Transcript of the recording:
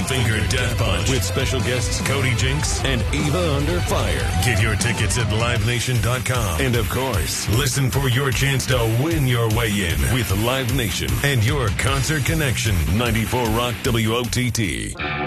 Seven Finger Death Punch with special guests Cody Jinks and Eva Under Fire. Get your tickets at livenation.com. And of course, listen for your chance to win your way in with Live Nation and your Concert Connection 94 Rock WOTT.